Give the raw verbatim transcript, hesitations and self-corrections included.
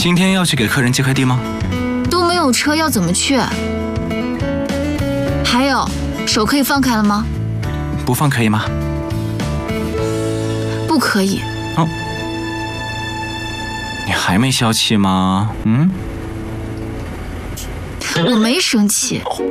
今天要去给客人寄快递吗？ 都没有车，要怎么去？还有，手可以放开了吗？ 不放可以吗？ 不可以。 哦，你还没消气吗？嗯， 我没生气。